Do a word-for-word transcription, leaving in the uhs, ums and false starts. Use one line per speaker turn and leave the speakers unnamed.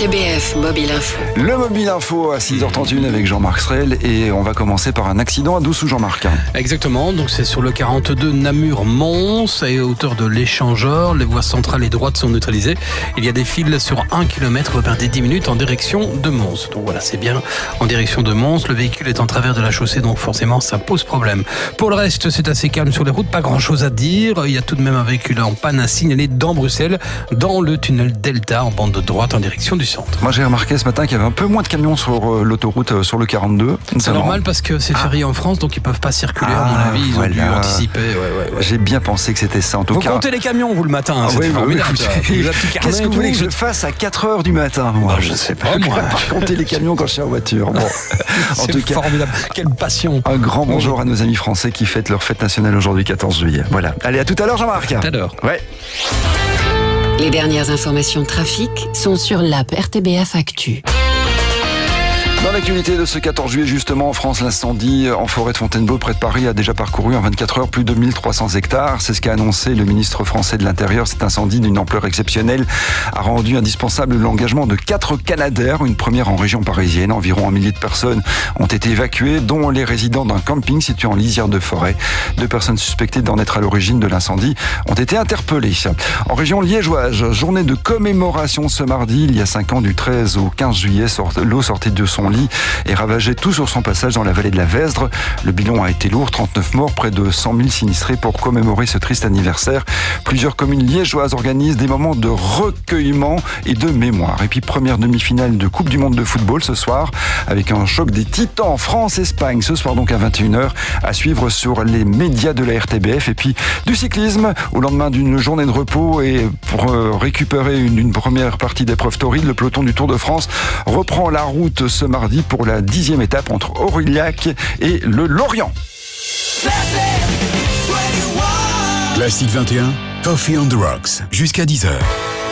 T B F Mobile Info.
Le Mobile Info à six heures trente et une avec Jean-Marc Srel, et on va commencer par un accident à Doussou, Jean-Marc.
Exactement, donc c'est sur le quarante-deux Namur-Mons, et à hauteur de l'échangeur. Les voies centrales et droites sont neutralisées. Il y a des files sur un kilomètre, vous perdez dix minutes en direction de Mons. Donc voilà, c'est bien en direction de Mons. Le véhicule est en travers de la chaussée, donc forcément ça pose problème. Pour le reste, c'est assez calme sur les routes, pas grand chose à dire. Il y a tout de même un véhicule en panne à signaler dans Bruxelles, dans le tunnel Delta en bande de droite en direction du centre.
Moi j'ai remarqué ce matin qu'il y avait un peu moins de camions sur euh, l'autoroute, euh, sur le quarante-deux.
C'est normal parce que c'est férié ah. en France, donc ils peuvent pas circuler ah, à mon avis, ils voilà. ont dû anticiper. Ouais, ouais, ouais.
J'ai bien pensé que c'était ça en tout
vous
cas.
Vous comptez les camions vous le matin, hein,
ah,
c'est
oui,
formidable.
Oui, qu'est-ce que vous voulez que je fasse à quatre heures du matin moi,
bah, je sais pas moi.
Par compter les camions quand je suis en voiture. Bon.
En tout cas, formidable. Quelle passion.
Un grand bonjour à nos amis français qui fêtent leur fête nationale aujourd'hui, quatorze juillet. Voilà. Allez, à tout à l'heure Jean-Marc.
À tout à l'heure.
Ouais.
Les dernières informations trafic sont sur l'app R T B F Actu.
Dans l'actualité de ce quatorze juillet, justement, en France, l'incendie en forêt de Fontainebleau, près de Paris, a déjà parcouru en vingt-quatre heures plus de mille trois cents hectares. C'est ce qu'a annoncé le ministre français de l'Intérieur. Cet incendie d'une ampleur exceptionnelle a rendu indispensable l'engagement de quatre Canadair, une première en région parisienne. Environ un millier de personnes ont été évacuées, dont les résidents d'un camping situé en lisière de forêt. Deux personnes suspectées d'en être à l'origine de l'incendie ont été interpellées. En région liégeoise, journée de commémoration ce mardi. Il y a cinq ans, du treize au quinze juillet, l'eau sortait de son lit et ravageait tout sur son passage dans la vallée de la Vesdre. Le bilan a été lourd, trente-neuf morts, près de cent mille sinistrés. Pour commémorer ce triste anniversaire, plusieurs communes liégeoises organisent des moments de recueillement et de mémoire. Et puis première demi-finale de Coupe du Monde de football ce soir, avec un choc des titans France-Espagne, ce soir donc à vingt et une heures, à suivre sur les médias de la R T B F. Et puis du cyclisme, au lendemain d'une journée de repos et pour récupérer une, une première partie d'épreuve taurine, le peloton du Tour de France reprend la route ce mardi pour la dixième étape entre Aurillac et le Lorient.
Classique vingt et un, Coffee on the Rocks, jusqu'à dix heures.